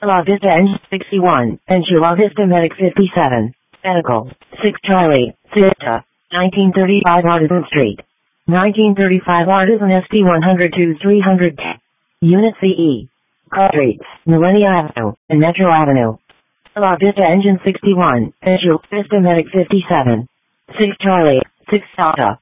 La Vista Engine 61, and La Vista Medic 57. Medical, 6 Charlie, Vista, 1935 Artisan Street. 1935 Artisan SP 102-300. Unit CE. Call Streets, Millennia Avenue, and Metro Avenue. La Vista Engine 61, and Vista Medic 57. 6 Charlie, 6 Delta.